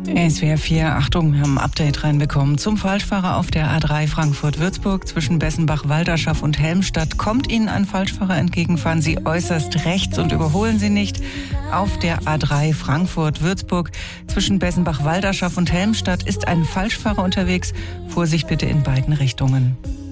SWR 4, Achtung, wir haben ein Update reinbekommen. Zum Falschfahrer auf der A3 Frankfurt-Würzburg zwischen Bessenbach-Walderschaff und Helmstadt. Kommt Ihnen ein Falschfahrer entgegen, fahren Sie äußerst rechts und überholen Sie nicht. Auf der A3 Frankfurt-Würzburg zwischen Bessenbach-Walderschaff und Helmstadt ist ein Falschfahrer unterwegs. Vorsicht bitte in beiden Richtungen.